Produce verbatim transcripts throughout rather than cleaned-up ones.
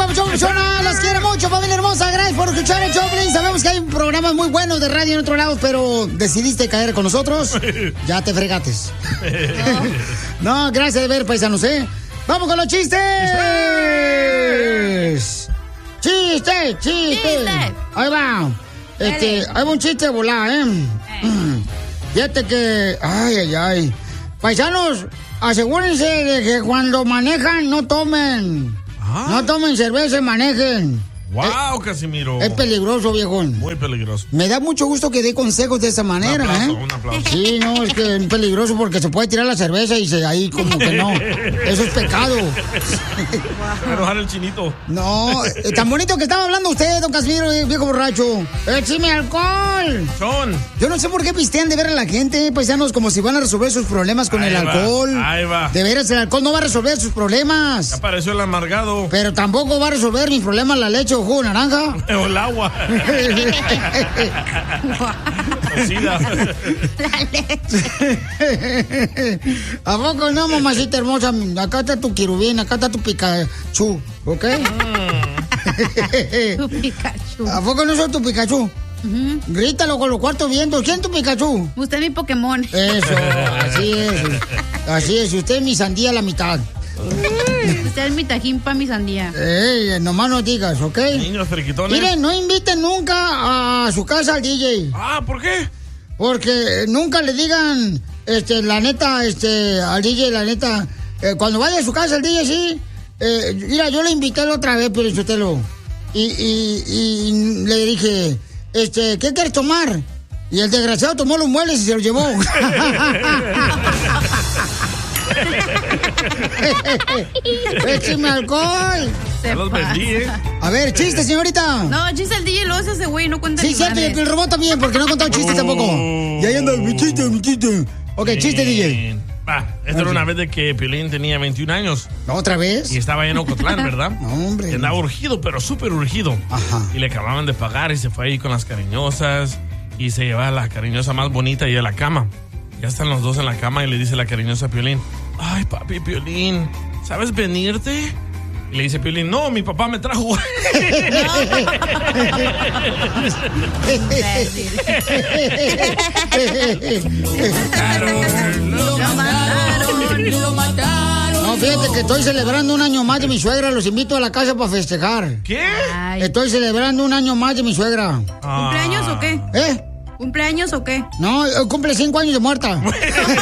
Papuchón, Zona, los quiere mucho, familia hermosa. Gracias por escuchar el Choplin. Sabemos que hay programas muy buenos de radio en otro lado, pero decidiste caer con nosotros. Ya te fregates. No, gracias de ver, paisanos, ¿eh? ¡Vamos con los chistes! ¡Chiste, chiste! ¡Chiste! Ahí va. Este, hay un chiste de volada, ¿eh? eh. Fíjate que... Ay, ay, ay. Paisanos, asegúrense de que cuando manejan no tomen. ¿Ah? No tomen cerveza y manejen. ¡Wow, Casimiro! Es peligroso, viejón. Muy peligroso. Me da mucho gusto que dé consejos de esa manera, un aplauso, ¿eh? Un aplauso. Sí, no, es que es peligroso porque se puede tirar la cerveza y se, ahí como que no. Eso es pecado. Va a enojar el chinito. No, tan bonito que estaba hablando usted, don Casimiro, viejo borracho. ¡Écheme alcohol! Son. Yo no sé por qué pistean de ver a la gente, paisanos, como si van a resolver sus problemas con Ahí el va, alcohol. ahí va. De veras, el alcohol no va a resolver sus problemas. Ya apareció el amargado. Pero tampoco va a resolver mis problemas la leche o jugo de naranja. O el agua. La leche. ¿A poco no, mamacita hermosa? Acá está tu querubín, acá está tu Pikachu, ¿ok? Tu Pikachu. ¿A poco no soy tu Pikachu? Uh-huh. Grítalo con los cuartos vientos. ¿Quién es tu Pikachu? Usted es mi Pokémon. Eso, así es. Así es, usted es mi sandía a la mitad. Usted es mi tajín pa' mi sandía. Ey, nomás no digas, ¿ok? Niños friquitones. Miren, no inviten nunca a su casa al D J. Ah, ¿por qué? Porque nunca le digan, este, la neta, este, al D J, la neta, eh, cuando vaya a su casa el D J, sí, eh, mira, yo le invité la otra vez, pero Sotelo, y, y, y le dije, este, ¿qué quieres tomar? Y el desgraciado tomó los muebles y se los llevó. ¡Écheme alcohol! Ya los vendí, ¿eh? A ver, chiste, señorita. No, chiste el D J lo hace ese güey, no cuenta Sí, ni cierto, y madre. el robot también, porque no ha contado chistes tampoco. Y ahí anda, mi chiste, mi chiste. Ok, chiste, D J. Va, esta era una vez de que Piolín tenía veintiún años. ¿Otra vez? Y estaba en Ocotlán, ¿verdad? No, hombre. Y andaba urgido, pero súper urgido. Ajá. Y le acababan de pagar y se fue ahí con las cariñosas. Y se lleva a la cariñosa más bonita y a la cama. Ya están los dos en la cama y le dice la cariñosa a Piolín: ay, papi, Piolín, ¿sabes venirte? Y le dice Piolín: no, mi papá me trajo. Lo mataron, lo mataron. No, fíjate que estoy celebrando un año más de mi suegra. Los invito a la casa para festejar. ¿Qué? Ay. Estoy celebrando un año más de mi suegra. ¿Cumpleaños o qué? ¿Eh? ¿Cumpleaños o qué? No, eh, cumple cinco años de muerta. No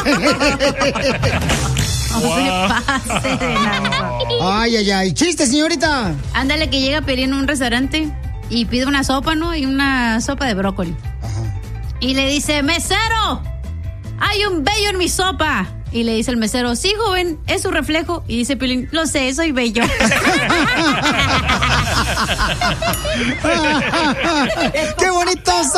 se pase de lanza. Ay, ay, ay. Chiste, señorita. Ándale, que llega Piolín a un restaurante y pide una sopa, ¿no? Y una sopa de brócoli. Ajá. Y le dice: ¡mesero! ¡Hay un bello en mi sopa! Y le dice el mesero: sí, joven, es su reflejo. Y dice Piolín: lo sé, soy bello. ¡Qué bonito